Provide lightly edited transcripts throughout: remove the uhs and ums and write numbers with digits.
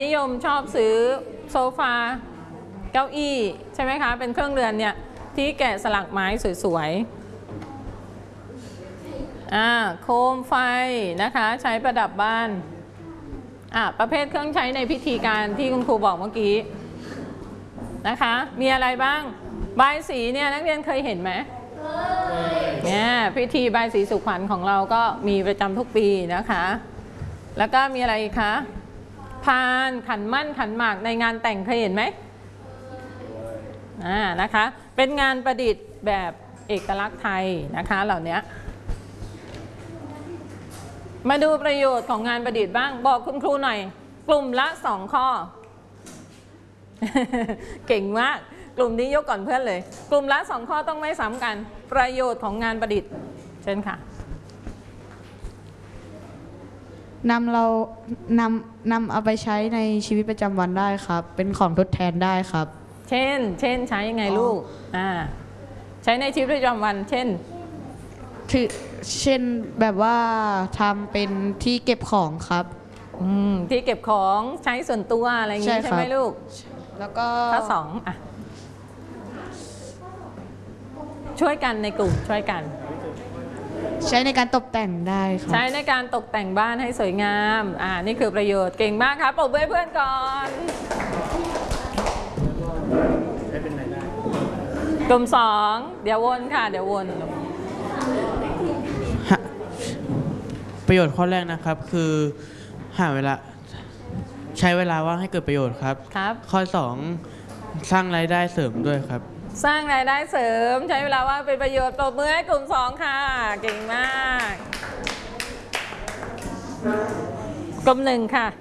นิยมชอบซื้อโซฟาเก้าอี้ใช่ไหมคะเป็นเครื่องเรือนเนี่ยที่แกะสลักไม้สวยๆโคมไฟนะคะใช้ประดับบ้านประเภทเครื่องใช้ในพิธีการที่คุณครูบอกเมื่อกี้นะคะมีอะไรบ้างบายสีเนี่ยนักเรียนเคยเห็นไหมเนี่ยพิธีบายสีสุขวัญของเราก็มีประจำทุกปีนะคะแล้วก็มีอะไรอีกคะพานขันมั่นขันหมากในงานแต่งเคยเห็นไหมนะคะเป็นงานประดิษฐ์แบบเอกลักษณ์ไทยนะคะเหล่านี้มาดูประโยชน์ของงานประดิษฐ์บ้างบอกคุณครูหน่อยกลุ่มละ2ข้อ เก่งมากกลุ่มนี้ยกก่อนเพื่อนเลยกลุ่มละ2ข้อต้องไม่ซ้ำกันประโยชน์ของงานประดิษฐ์เช่นค่ะนำเอาไปใช้ในชีวิตประจำวันได้ครับเป็นของทดแทนได้ครับเช่นใช้ยังไงลูกใช้ในชีวิตประจำวันเช่นแบบว่าทำเป็นที่เก็บของครับที่เก็บของใช้ส่วนตัวอะไรอย่างนี้ใช่ไหมลูกแล้วก็ข้อ2ช่วยกันในกลุ่มช่วยกันใช้ในการตกแต่งได้ครับใช้ในการตกแต่งบ้านให้สวยงามนี่คือประโยชน์เก่งมากครับปรบมือให้เพื่อนก่อนกลุ่ม2เดี๋ยววนค่ะเดี๋ยววนประโยชน์ข้อแรกนะครับคือหาเวลาใช้เวลาว่างให้เกิดประโยชน์ครับข้อ2สร้างรายได้เสริมด้วยครับสร้างรายได้เสริมใช้เวลาว่างเป็นประโยชน์ปรบมือให้กลุ่ม2ค่ะเก่งมากกลุ่ม1ค่ะ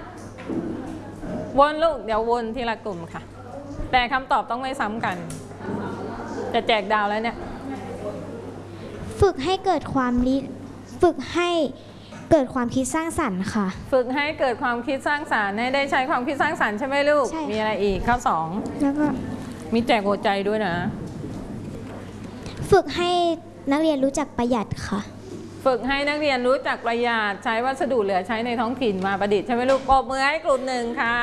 วนลูกเดี๋ยววนทีละกลุ่มค่ะแต่คำตอบต้องไม่ซ้ำกันจะแจกดาวแล้วเนี่ยฝึกให้เกิดความคิดสร้างสรรค์ค่ะฝึกให้เกิดความคิดสร้างสรรค์ให้ได้ใช้ความคิดสร้างสรรค์ใช่ไหมลูกมีอะไรอีกข้อ2 แล้วก็มีแจกหัวใจด้วยนะฝึกให้นักเรียนรู้จักประหยัดค่ะฝึกให้นักเรียนรู้จักประหยัดใช้วัสดุเหลือใช้ในท้องถิ่นมาประดิษฐ์ใช่ไหมลูกปรบมือให้กลุ่ม1ค่ะ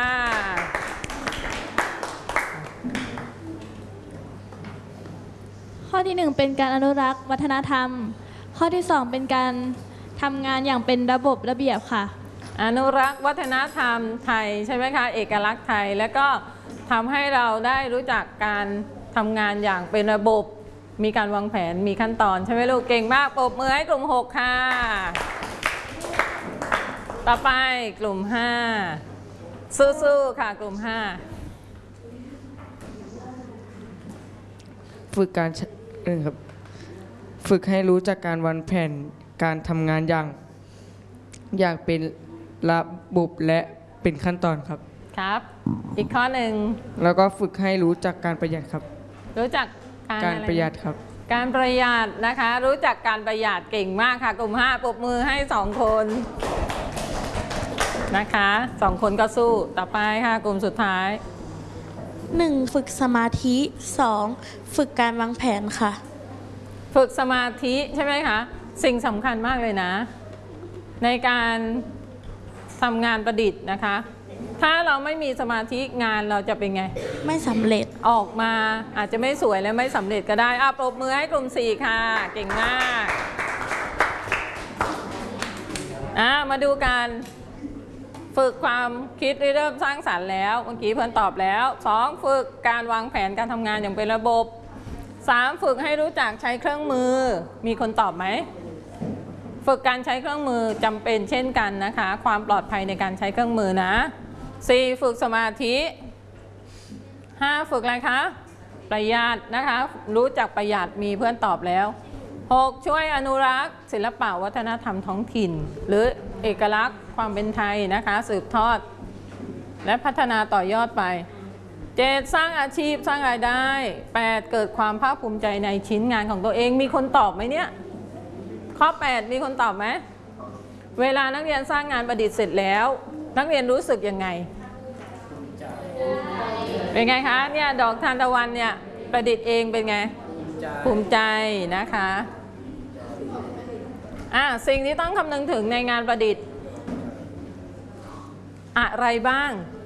ข้อที่1เป็นการอนุรักษ์วัฒนธรรมข้อที่2เป็นการทำงานอย่างเป็นระบบระเบียบค่ะอนุรักษ์วัฒนธรรมไทยใช่ไหมคะเอกลักษณ์ไทยแล้วก็ทำให้เราได้รู้จักการทำงานอย่างเป็นระบบมีการวางแผนมีขั้นตอนใช่ไหมลูกเก่งมากปรบมือให้กลุ่ม6ค่ะต่อไปกลุ่ม5สู้ๆค่ะกลุ่ม 5ฝึกการครับฝึกให้รู้จักการวางแผนการทำงานอย่างเป็นระบบและเป็นขั้นตอนครับอีกข้อหนึ่งแล้วก็ฝึกให้รู้จักการประหยัดครับรู้จักการประหยัดครับการประหยัดนะคะรู้จักการประหยัดเก่งมากค่ะกลุ่ม5ปรบมือให้2คนนะคะ2คนก็สู้ต่อไปค่ะกลุ่มสุดท้าย 1ฝึกสมาธิ2ฝึกการวางแผนค่ะฝึกสมาธิใช่ไหมคะสิ่งสำคัญมากเลยนะในการทำงานประดิษฐ์นะคะถ้าเราไม่มีสมาธิงานเราจะเป็นไงไม่สำเร็จออกมาอาจจะไม่สวยและไม่สำเร็จก็ได้ปรบมือให้กลุ่ม4ค่ะเก่งมากมาดูกันฝึกความคิดเริ่มสร้างสรรค์แล้วเมื่อกี้เพื่อนตอบแล้ว2ฝึกการวางแผนการทำงานอย่างเป็นระบบ3ฝึกให้รู้จักใช้เครื่องมือมีคนตอบไหมฝึกการใช้เครื่องมือจำเป็นเช่นกันนะคะความปลอดภัยในการใช้เครื่องมือนะ4ฝึกสมาธิ5ฝึกอะไรคะประหยัดนะคะรู้จักประหยัดมีเพื่อนตอบแล้ว6ช่วยอนุรักษ์ศิลปะวัฒนธรรมท้องถิ่นหรือเอกลักษณ์ความเป็นไทยนะคะสืบทอดและพัฒนาต่อยอดไป7สร้างอาชีพสร้างรายได้8เกิดความภาคภูมิใจในชิ้นงานของตัวเองมีคนตอบไหมเนี่ยข้อ8มีคนตอบไหมเวลานักเรียนสร้างงานประดิษฐ์เสร็จแล้วนักเรียนรู้สึกยังไงเป็นไงคะเนี่ยดอกทานตะวันเนี่ยประดิษฐ์เองเป็นไงภูมิใจนะคะสิ่งที่ต้องคำนึงถึงในงานประดิษฐ์อะไรบ้าง